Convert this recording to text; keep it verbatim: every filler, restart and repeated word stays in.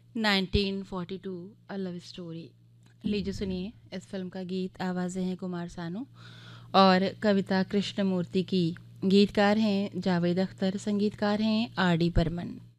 Nineteen forty to a love story. लीजिए सुनिए इस फिल्म का गीत। आवाज़ें हैं कुमार सानू और कविता कृष्णमूर्ति की। गीतकार हैं जावेद अख्तर, संगीतकार हैं आर डी बर्मन।